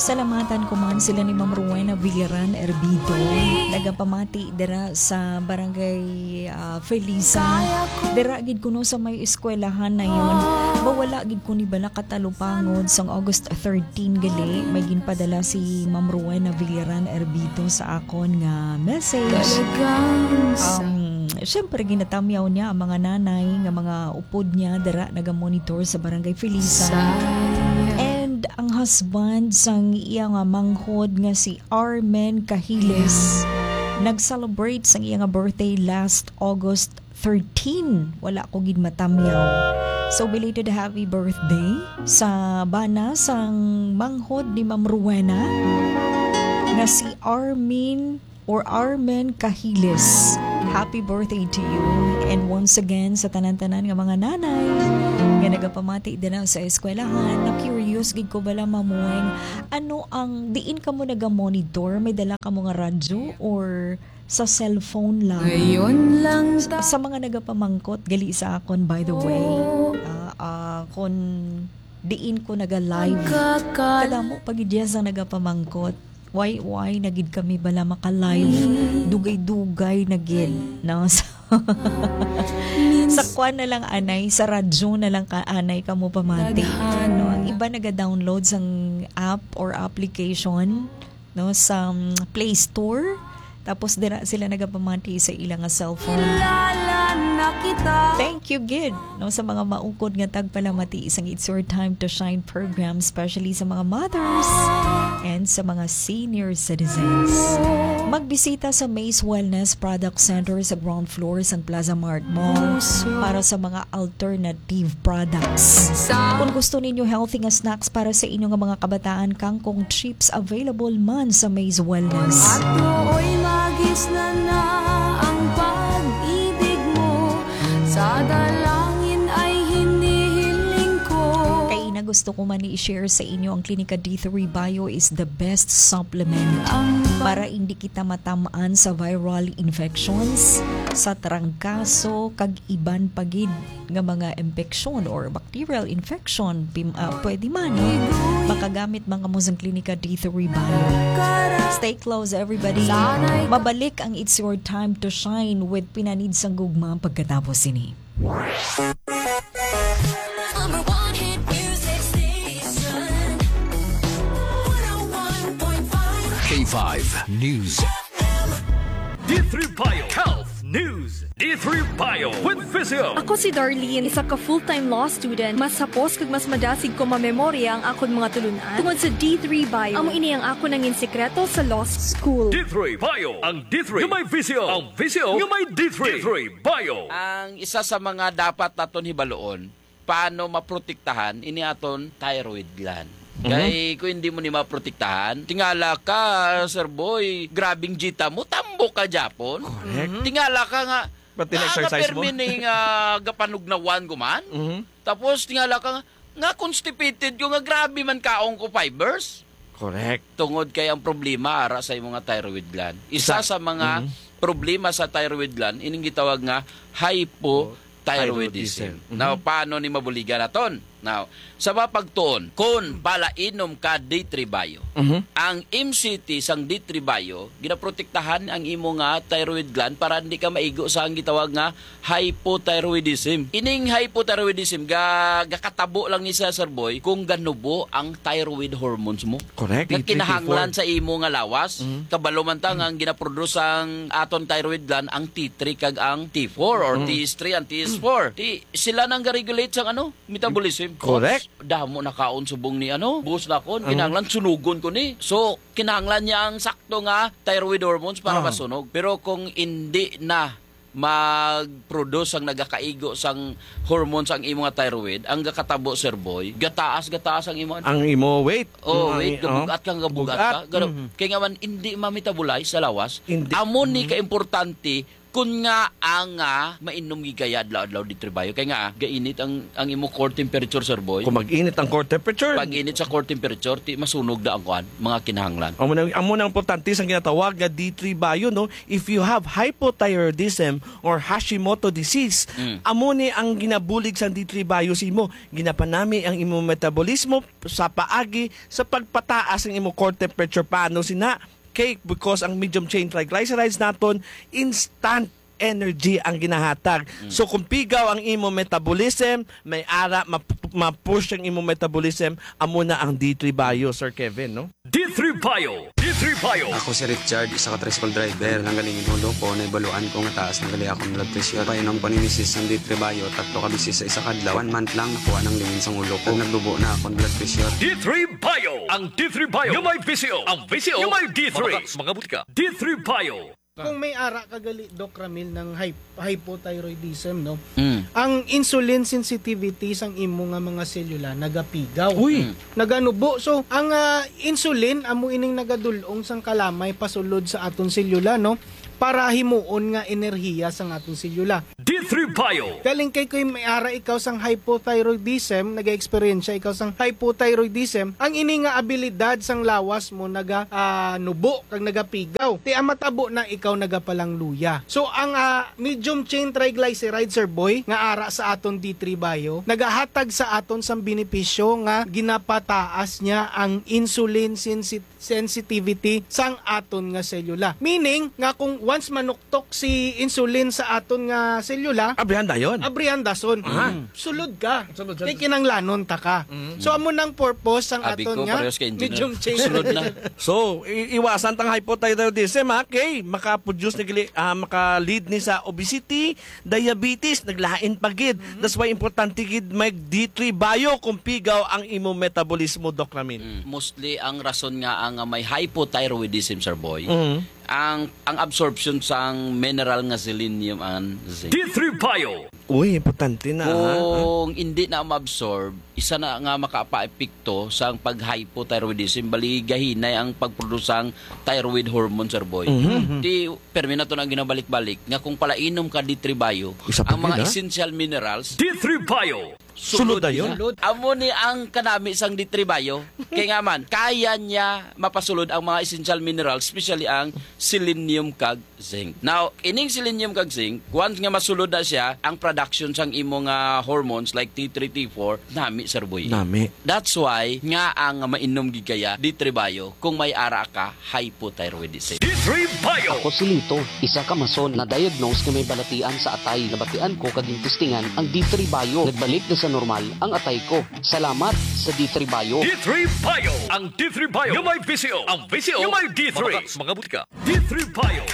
pasalamatan ko man sila ni Ma'am Rowena Villaran Erbido. Nagapamati dira sa barangay Felisa. Dira gid kuno sa may eskwelahan na yun. Bawala gid ko ni bala katalupangod sang August 13 gali. May ginpadala si Ma'am Rowena Villaran Erbido sa akon nga message. Siyempre ginatamyaw niya ang mga nanay nga mga upod niya dira naga-monitor sa barangay Felisa. And ang husband sang iyang manghod nga si Armen Cahiles nag-celebrate sang iyang birthday last August 13. Wala ko gid matamyaw. So belated happy birthday sa bana sang manghod ni Ma'am Rowena nga si Armen Cahiles. Happy birthday to you. And once again, sa tanan-tanan nga mga nanay nga nagapamati din sa eskwelahan, na curious gid ko bala mamueng ano ang diin ka mo naga-monitor, may dala ka mo nga radyo or sa cellphone lang. Ngayon lang sa mga nagapamangkot gali sa akon, by the way, kon diin ko naga-live kada mo pagidya sa nagapamangkot. Why nagid kami bala maka-live, dugay-dugay nagid no? Sa kwan na lang anay, sa radyo na lang anay ka mo pamati no? Ang iba naga-download sang app or application no, sa Play Store, tapos dira sila nagapamati sa ilang cellphone. Thank you gid no, sa mga maungkod nga tagpalamati isang It's Your Time to Shine program, especially sa mga mothers and sa mga senior citizens. Magbisita sa Maze Wellness Product Center sa ground floor sa Plaza Mart Mall para sa mga alternative products. Kung gusto ninyo healthy nga snacks para sa inyong mga kabataan, kangkong chips available man sa Maze Wellness. Ako'y magis na ang pag-ibig mo, sa dalangin ay hinihiling ko. Kaya na gusto ko man i-share sa inyo, ang Klinika D3 Bio is the best supplement para hindi kita matamaan sa viral infections, sa trangkaso, kag iban pagid nga mga infection or bacterial infection. Pwede man, no? Makagamit mga mo sa Klinika D3 Bio. Stay close, everybody. Mabalik ang It's Your Time to Shine with Pinanid sang Gugma pagkatapos ini. Number one hit music station, 101.5 K5 News. D3 Bio Health News. D3 Bio with Physio. Ako si Darlene, isa ka full-time law student. Mas hapos kag mas madasig ko mamemorya ang akon mga tulunan tungod sa D3 Bio. Amo ini ang ako nangin sekreto sa law school. D3 Bio. Ang D3 nga may Physio. Ang Physio nga may D3. D3 Bio. Ang isa sa mga dapat naton hibaloon, paano maprotektahan ini aton thyroid gland. Kaya kung hindi mo ni maprotektahan, tingala ka, Sir Boy, grabing jita mo, tambo ka Japon. Tingala ka nga, pati na-exercise mo. gapanugnawan ko man. Tapos tingala ka nga constipated ko, nga grabe man kaong ko fibers. Correct. Tungod kay ang problema ara sa imong thyroid gland. Isa sa mga problema sa thyroid gland, ining gitawag nga hypothyroidism. Now, paano ni mabuligan naton? Now, sa mapagtuon, kung palainom ka D3 Bio, ang MCT sang D3 Bio, ginaprotektahan ang imo nga thyroid gland para hindi ka maigo sa ang gitawag nga hypothyroidism. Ining hypothyroidism, gakatabo lang ni Sir Boy kung ganubo ang thyroid hormones mo. Correct. Nga kinahanglan sa imo nga lawas, kabalo man ta nga ginaproduce ang aton thyroid gland ang T3 kag ang T4 or T3 and T4. Sila nang ga-regulate sang metabolism. Correct. Damo na kaon subong ni bus na kon, kinahanglan sunugon ko ni. So, kinahanglan niya ang sakto nga thyroid hormones para masunog. Pero kung hindi na mag-produce ang nagakaigo sang hormones ang imo nga thyroid, ang gakatabo, Sir Boy, gataas ang imo. Ang imo weight. Weight, gabugat ka. Kaya nga man, hindi ma-metabolize sa lawas. Hindi. Amon ni ka-importante kun nga ang mainom gigaya adlaw-adlaw di trabayo kay nga gainit ang imo core temperature sir boy. Kung mag-init ang core temperature, Pag init sa core temperature, masunog na ang kuan, mga kinahanglan. amo nang importante ang ginatawag nga D3 bio, no? If you have hypothyroidism or Hashimoto disease, amo ni ang ginabulig sa D3 bio si mo. Ginapanami ang imo metabolismo sa paagi sa pagpataas ng imo core temperature paano sina cake because ang medium chain triglycerides naton instant energy ang ginahatag. So kung pigaw ang imo metabolism, may ara ma-push ang imo metabolism, amo na ang D3 bio, Sir Kevin, no? D3 Bio. D3 Bio. Ako si Richard, isa ka tricycle driver. Nanggalingin hulo ko, naibaluan ko nga taas ng gali akong blood pressure. Painom ko ni Mrs. ng D3 Bio, 3 ka bisis sa isa kadlaw. 1 month lang nakuha ng lingin sa ulo ko. Naglubo na akong blood pressure. D3 Bio. Ang D3 Bio. Yung may VCO. Ang VCO. Yung may D3. Mga butika. D3 Bio. Kung may ara kagali Doc Ramil ng hypothyroidism, no? Mm. Ang insulin sensitivity sang imo nga mga selula nagapigaw. Uy. Naganubo. So ang insulin amo ining nagadulong sang kalamay pasulod sa aton selula, no? Para himuon nga enerhiya sang aton selula. D3 Bio. Galing kay koy may ara ikaw sang hypothyroidism, naga-experience ikaw sang hypothyroidism, ang ini nga abilidad sang lawas mo naga nubo kag nagapigaw. Ti amatabo na ikaw nagapalang luya. So ang medium chain triglycerides sir boy nga ara sa aton D3 Bio, nagahatag sa aton sang benepisyo nga ginapataas niya ang insulin sensitivity sang aton nga selula. Meaning nga kung once manuktok si insulin sa aton nga selula, Abrihan dayon. abrihan dason. Sulod ka. Kay kinanglanon ta ka. So amo nang purpose ang Abi aton ko, nga parehas kay engineer. medium chain. Sunod na. So, iwasan tang hypothyroidism, okay? Maka-produce maka-lead ni sa obesity, diabetes, naglain pagid. That's why importante gid mag D3 bio kung pigaw ang imo metabolismo, Doc Ramin. Mostly ang rason nga ang may hypothyroidism sir boy. Ang absorption sang mineral nga selenium and zinc. D3 Bio. Uy, importante na. Kung hindi na ma-absorb, isa na nga makaapa-epekto sa pag-hypothyroidism, bali gahinay ang pagprodusang thyroid hormone, sir boy. Di, permi na ito na ginabalik-balik, nga kung pala inom ka D3 Bio, Isa pa ang mga yun, ha? essential minerals, D3 Bio. Sulod na yun. amo ni ang kanami sang D3 Bio. Kaya nga man, kaya niya mapasulod ang mga essential minerals, especially ang selenium kag zinc. Now, ining selenium kag zinc, once nga masulod na siya, ang production sang imo nga hormones like T3, T4, nami sir boy. Nami. That's why nga ang mainom gigaya D3 Bio kung may ara ka hypothyroidism. D3 Bio. Ako si Lito, isa ka mason na diagnose nga may balatian sa atay. Nabatian ko kaging testingan ang D3 Bio. Nagbalik na sa normal ang atay ko. Salamat sa D3 Bio. D3 Bio. Ang D3 Bio. Yung may VCO. Ang VCO. Yung may D3. Mga butika. D3 Bio.